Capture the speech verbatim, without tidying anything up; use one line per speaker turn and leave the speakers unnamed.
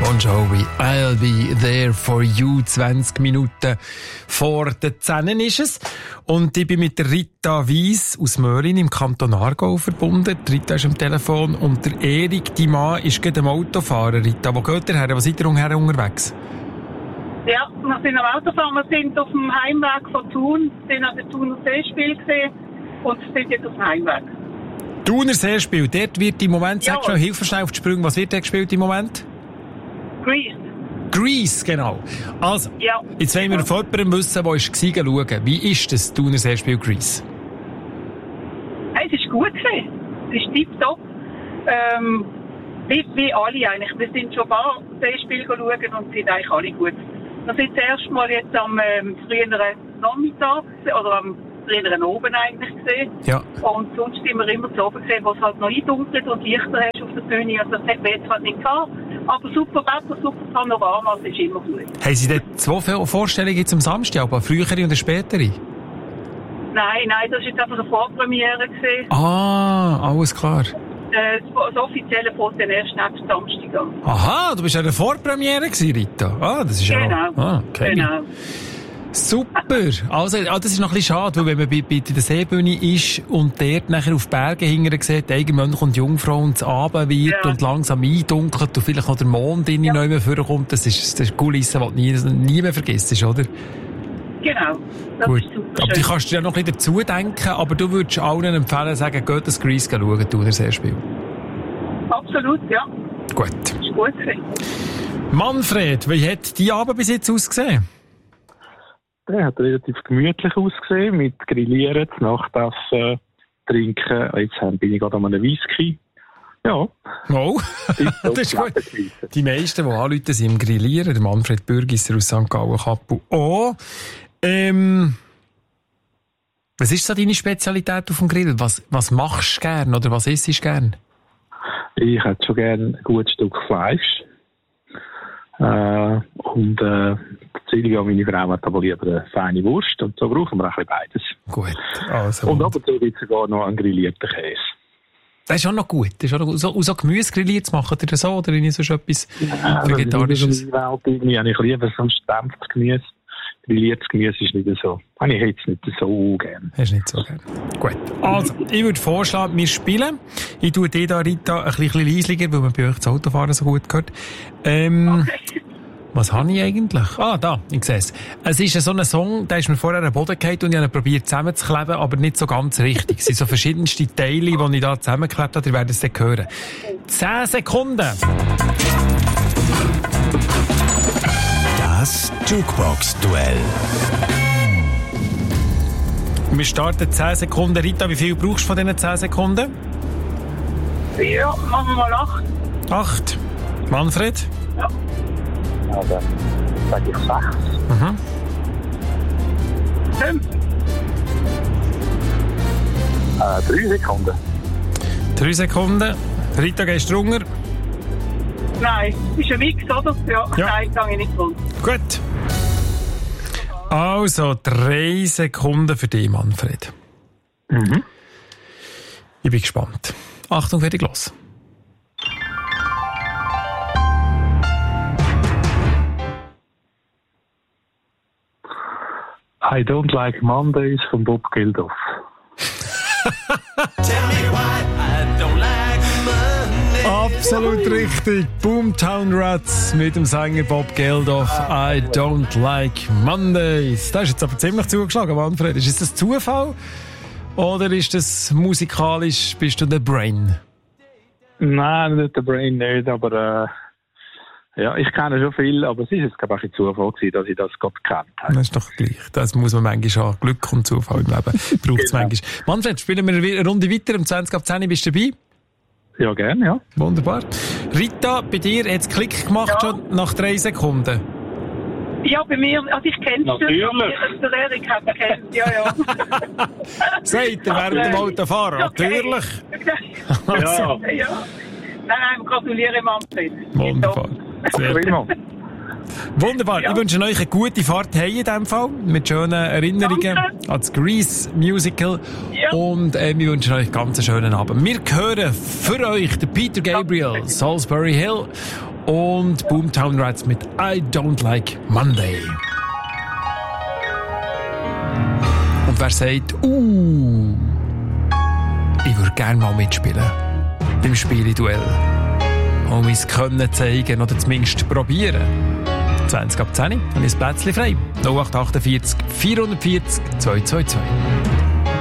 Bon Jovi, I'll be there for you. zwanzig Minuten vor den zehn ist es. Und ich bin mit der Rita Weiss aus Möhlin im Kanton Aargau verbunden. Die Rita ist am Telefon und der Erik, die Mann, ist gerade am Autofahren. Rita, wo geht ihr her? Wo seid ihr her unterwegs?
Ja, wir sind am Autofahren. Wir sind auf dem Heimweg von Thun. Wir sind an der Thuner Seespiel gesehen und sind jetzt auf dem Heimweg.
Thuner Seespiel, dort wird im Moment,
ja.
Sag schon, hilf mir schnell auf die Sprünge, was wird dort gespielt im Moment?
Grease.
Grease, genau. Also,
ja.
Jetzt wollen wir ja. von jemandem wissen, der war, schauen. Wie ist das Thuner Seespiel Grease?
Es ist gut gewesen. Es ist tipptopp. Ähm, wie, wie alle eigentlich. Wir sind schon ein paar Seespiele schauen und sind eigentlich alle gut. Wir sind das erste Mal jetzt am ähm, früheren Nachmittag oder am früheren Oben eigentlich gesehen. Ja. Und sonst sind wir immer zu oben gesehen, wo es halt noch eindunkelt und Lichter hast auf der Bühne. Also das hat wir jetzt halt nicht gehabt. Aber super Wetter, super Panorama, das ist immer gut. Haben Sie dort zwei Vorstellungen zum Samstag, aber eine frühere und eine spätere? Nein, nein, das war jetzt einfach eine Vorpremiere gewesen. Ah, alles klar. Äh, das offizielle fängt dann erst nächsten Samstag an. Aha, du bist ja eine Vorpremiere gewesen, Rita. Ah, das ist ja genau.
Auch, ah, okay. Genau. Super. Also, ah, das ist noch ein bisschen schade, weil wenn man bei, bei der Seebühne ist und dort nachher auf Berge hinterher sieht, Eigenmönch und Jungfrau und es Abend wird ja. und langsam eindunkelt und vielleicht noch der Mond in die ja. Neume vorkommt, das ist, das ist Kulisse, die du nie, nie mehr vergisst, oder? Genau. Das Gut. Ist super aber du kannst dir ja noch ein bisschen dazu denken, aber du würdest allen empfehlen, sagen, geht das Grease schauen, du, das Seespiel. Absolut, ja. Gut. Das ist gut gewesen. Manfred, wie hat dein Abend bis jetzt ausgesehen?
Der hat relativ gemütlich ausgesehen, mit Grillieren, Nachtessen, Trinken. Jetzt bin ich gerade an einem Whisky. Ja.
Oh, das ist gut. Die meisten, die anrufen, sind im Grillieren. Der Manfred Bürgisser aus Sankt Gallen-Kappel. Oh, ähm, was ist so deine Spezialität auf dem Grill? Was, was machst du gern oder was isst du gern?
Ich hätte schon gern ein gutes Stück Fleisch. Äh, und, äh, Silvia, meine Frau, hat aber lieber eine feine Wurst und so brauchen wir auch ein bisschen beides. Gut, also. Und ab und zu gibt es sogar noch einen grillierten Käse. Das ist auch noch gut. Das ist auch noch, so, so Gemüse grilliert zu machen, oder so, oder nicht so etwas ja, Vegetarisches? Ich liebe sonst dämpftes Gemüse. Grilliertes Gemüse ist nicht so. Ich hätte es nicht so gern.
Hast du nicht so gern. Gut. Also, ich würde vorschlagen, wir spielen. Ich tue dir da, Rita, ein bisschen leislicher, weil man bei euch das Autofahren so gut gehört. Ähm, okay. Was habe ich eigentlich? Ah, da, ich sehe es. Es ist so ein Song, der ist mir vorher am Boden gefallen und ich habe ihn probiert zusammenzukleben, aber nicht so ganz richtig. Es sind so verschiedenste Teile, die ich da zusammengeklebt habe, ihr werdet es dann hören. Zehn Sekunden.
Das Jukebox-Duell.
Wir starten zehn Sekunden. Rita, wie viel brauchst du von diesen zehn Sekunden?
Ja, machen wir mal acht.
Acht. Manfred?
Ja.
Ja, dann sage ich sechs.
Mhm.
Fünf.
Äh, drei Sekunden.
Drei Sekunden. Rita, gehst du runter?
Nein, ist ein Mix, oder? Ja,
ja.
Nein, gehe ich nicht runter.
Gut. Also, drei Sekunden für dich, Manfred.
Mhm.
Ich bin gespannt. Achtung, fertig, los.
I Don't Like Mondays von Bob Geldof.
Absolut richtig. Boomtown Rats mit dem Sänger Bob Geldof. I Don't Like Mondays. Das ist jetzt aber ziemlich zugeschlagen, Manfred. Ist das Zufall? Oder ist das musikalisch, bist du der Brain?
Nein, nicht der Brain nicht, aber äh, ja, ich kenne schon viel, aber es ist jetzt glaube ich ein Zufall gewesen, dass ich das gerade gekannt habe.
Das ist doch gleich. Das muss man manchmal haben. Glück und Zufall im Leben braucht es genau. manchmal. Manfred, spielen wir eine Runde weiter. Um zwanzig ab zehn bist du dabei?
Ja, gerne, ja.
Wunderbar. Rita, bei dir hat es Klick gemacht ja. schon nach drei Sekunden.
Ja, bei mir, also ich kenne es schon.
Natürlich.
Der Erik hat es kennt, ja, ja.
Seid ihr während dem Autofahren? Okay. Natürlich.
Ja. ja. Nein, nein, gratuliere Manfred.
Wunderbar. Sehr gut. Wunderbar. Ja. Ich wünsche euch eine gute Fahrt heim in diesem Fall. Mit schönen Erinnerungen Danke. An das Grease Musical. Ja. Und äh, wir wünschen euch ganz einen schönen Abend. Wir hören für euch den Peter Gabriel, Danke. Salisbury Hill und Boomtown Rats mit I Don't Like Monday. Und wer sagt, uh, ich würde gerne mal mitspielen beim Spiele-Duell. Um uns können zeigen oder zumindest probieren. zwanzig ab zehn und ein Plätzchen frei. null acht acht vier vierhundertvierzig zweihundertzweiundzwanzig.